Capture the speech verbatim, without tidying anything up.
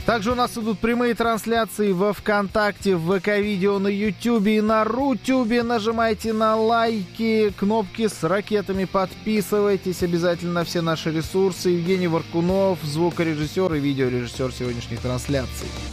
Также у нас идут прямые трансляции во ВКонтакте, в ВК-видео, на Ютубе и на Рутюбе. Нажимайте на лайки, кнопки с ракетами, подписывайтесь обязательно на все наши ресурсы. Евгений Варкунов, звукорежиссер и видеорежиссер сегодняшних трансляций.